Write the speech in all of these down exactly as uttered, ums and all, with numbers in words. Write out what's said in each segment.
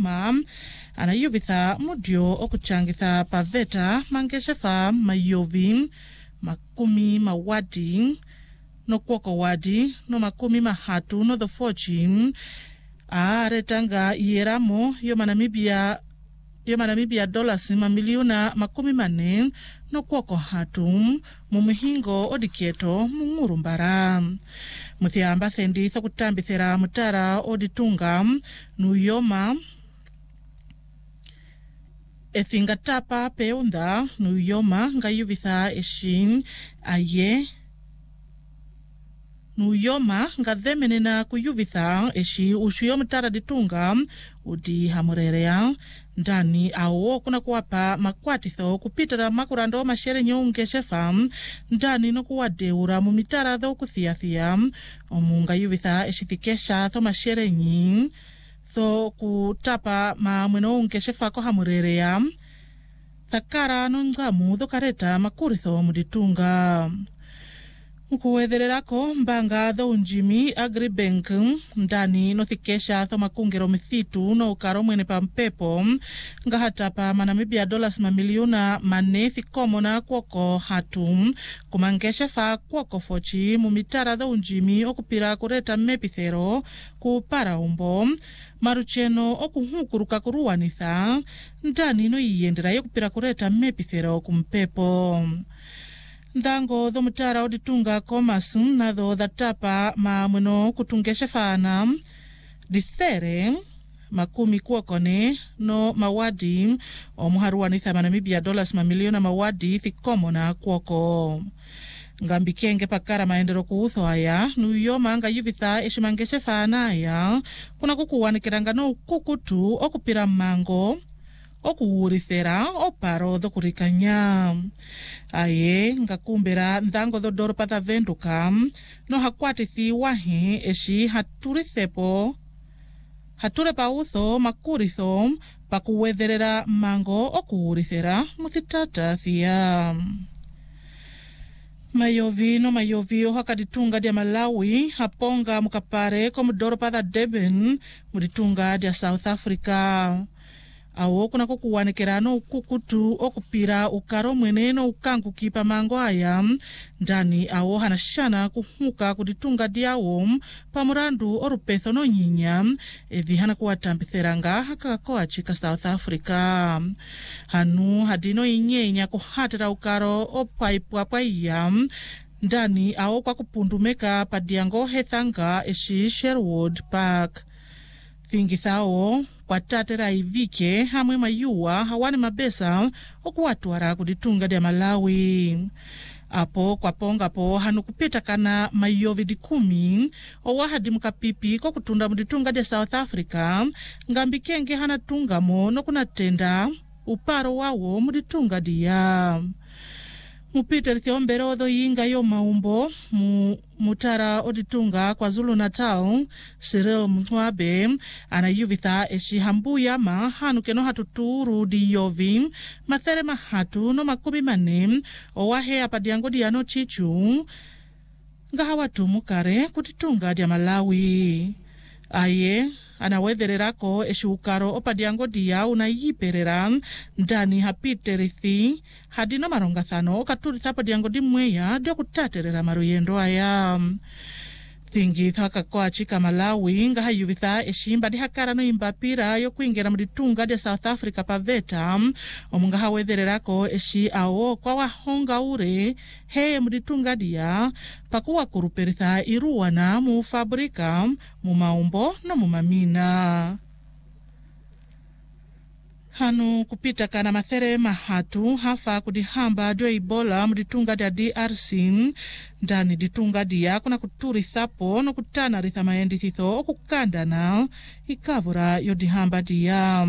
Yoma anayuvitha mudio okuchangitha paveta mangeshefa mayovi makumi mawadi no kwoko wadi no makumi mahatu no dhofochi aretanga ieramo Yoma Namibia Yoma Namibia dollars mamiliona makumi mane no kwoko hatu mumuhingo odikieto mungurumbara. Muthiamba thendi thokutambithera mutara oditunga nuyoma ethingatapa peunda nuyoma ngayuvitha eshin aye nuyoma ngathemenena kuyuvitha eshi ushuyo mutara ditunga udi hamurerea ndani awo kuna kuwapa makwatitho kupitira makurando mashere nyongeshefa ndani no kuwadeura mu mitara tho kuthiathia omunga yuvitha eshithikesha tho mashere nyi tho kutapa ma mweno ngeshefa ko hamurerea takara no ngamu tho kareta makuritho muditunga. Mkuwethererako mbanga tho unjimi Agribank ndani no thikesha tho makungero mithitu no ukaro mwene pa mpepo ngahatapa manamibia dollars mamiliona mane thikomo na kwoko hatu kumangesha fa kwoko fochi mumitara tho unjimi okupira kureta mepithero kupara umbo marucheno okuhukuruka kuruwanitha ndani no iyendera yokupira kureta mepithero kumpepo. Ndango tho mutara oditunga komasu na tho dhatapa ma mweno kutungesha fana dithere makumi kuokone no mawadi omuharuwanitha manamibia dollars mamiliona mawadi thikomo na kuoko. Ngambikenge pakara maendero kuutho aya nuyoma ngayuvitha eshimangeshe fana aya kuna kukuwanikiranga no kukutu okupira mango okuurithera oparo tho kurikanya. Aye ngakumbera ndango tho doro pata venduka no hakwatithi wahi eshi haturithepo hature pautho makuritho pakuwetherera mango okuurithera muthitata thia. Mayovi no mayovi ohakaditunga dia Malawi haponga mukapare komudoro pata Durban muditunga dia South Africa. Awo kuna kukuwanikera no kukutu okupira ukaro mwene no ukangu kipa mango aya ndani awo hanashana kuhuka kuditunga diawo pamurandu orupetho no nyinya evi hana kuwatambitheranga hakakakoa chika South Africa. Hanu hadino inyenya kuhatira ukaro opaipwa pa iya ndani awo kwa kupundumeka padiango hethanga eshi Sherwood Park. Thingithawo kwa tatera ivike hamwe mayuwa hawane mabesa okuwatuara kuditunga dia Malawi. Apo kwa ponga po hanu kupita kana mayovi dikumi owahadi mukapipi kwa kutunda muditunga dia South Africa ngambikenge hana tungamo no kuna tenda uparo wawo muditunga dia. Mupiter thiombero tho yinga yo maumbo mu mutara oditunga kwa Zulu Natal Cyril Mthwabe anayuvitha eshi hambuya ma hanu keno hatuturu di yovi mathere mahatu no makumi mane owahe apadiango diano chichu ngahawatu mukare kutitunga dia Malawi. Aye anawethererako eshi ukaro opadiango dia unayiperera ndani hapiterethi hadina marongathano okaturitha padiango dimweya dio kutaterera maruyendo aya. Thingi thaka kwa chika Malawi ngahayuvitha eshimba dihakara no imbapira yo kuingera muditunga dia South Africa paveta omungaha wethererako eshi awo kwa wahonga ure he muditunga dia pakuwa kuruperitha iruwana mu fabrika mu maumbo no mu mamina. Hanu kupita kana mathere mahatu hafa kudihamba jo Ebola muditunga dia D R C ndani ditunga dia kuna kuturithapo no kutana ritha maendi thitho okukandana ikavura yodihamba dia.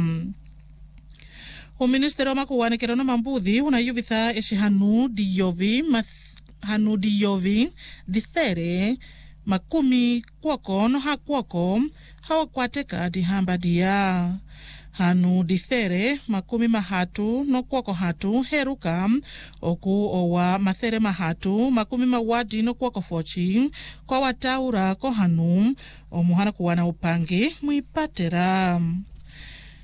O ministero wa makuwanekera no mambuthi unayuvitha eshi hanu diyovi hanu diyovi dithere makumi kwoko no hakwoko hawakwateka dihamba dia. Hanu dithere makumi mahatu no kwoko hatu heruka oku owa mathere mahatu makumi mawadi no kwoko fochi kwa wataura ko hanu omuhana kuwana upangi muipatera.